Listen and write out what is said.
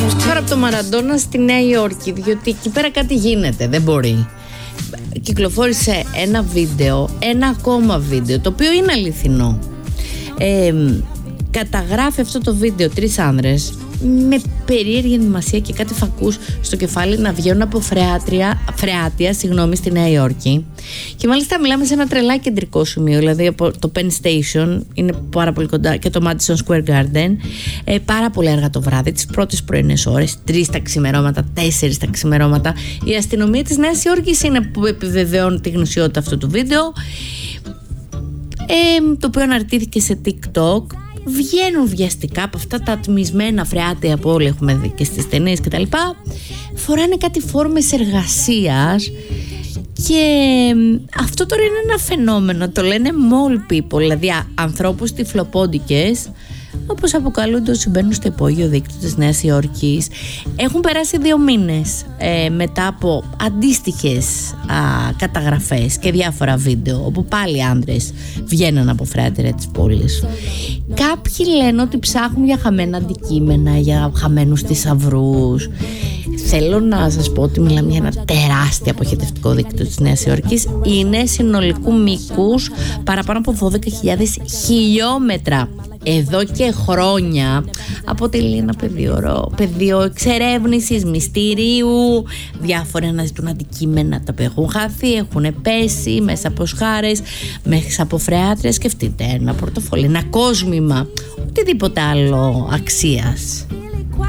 Τώρα από το Μαραντόνα στη Νέα Υόρκη, διότι εκεί πέρα κάτι γίνεται, δεν μπορεί. Κυκλοφόρησε ένα βίντεο, ένα ακόμα βίντεο, το οποίο είναι αληθινό. Καταγράφει αυτό το βίντεο 3 άνδρες με περίεργη ενδυμασία και κάτι φακούς στο κεφάλι να βγαίνουν από φρεάτια στη Νέα Υόρκη. Και μάλιστα μιλάμε σε ένα τρελά κεντρικό σημείο, δηλαδή από το Penn Station, είναι πάρα πολύ κοντά, και το Madison Square Garden. Πάρα πολύ αργά το βράδυ, τις πρώτες πρωινές ώρες, 3 τα ξημερώματα, 4 τα ξημερώματα. Η αστυνομία της Νέας Υόρκης είναι που επιβεβαιώνει τη γνησιότητα αυτού του βίντεο, το οποίο αναρτήθηκε σε TikTok. Βγαίνουν βιαστικά από αυτά τα ατμισμένα φρεάτια που όλοι έχουμε δει και στις ταινίες κτλ. Φοράνε κάτι φόρμες εργασίας και αυτό τώρα είναι ένα φαινόμενο, το λένε mole people, δηλαδή ανθρώπους τυφλοπόντικες, όπως αποκαλούνται όσοι μπαίνουν στο υπόγειο δίκτυο της Νέας Υόρκης. Έχουν περάσει 2 μήνες μετά από αντίστοιχες καταγραφές και διάφορα βίντεο όπου πάλι άντρες βγαίνουν από φρεάτια της πόλης. Κάποιοι λένε ότι ψάχνουν για χαμένα αντικείμενα, για χαμένους θησαυρούς. Θέλω να σας πω ότι μιλάμε για ένα τεράστιο αποχετευτικό δίκτυο της Νέας Υόρκης. Είναι συνολικού μήκους παραπάνω από 12.000 χιλιόμετρα. Εδώ και χρόνια αποτελεί ένα πεδίο εξερεύνησης, μυστηρίου. Διάφοροι αναζητούν αντικείμενα τα οποία έχουν χαθεί, έχουν πέσει μέσα από σχάρες, μέσα από φρεάτρια. Σκεφτείτε ένα πορτοφόλι, ένα κόσμημα, οτιδήποτε άλλο αξίας.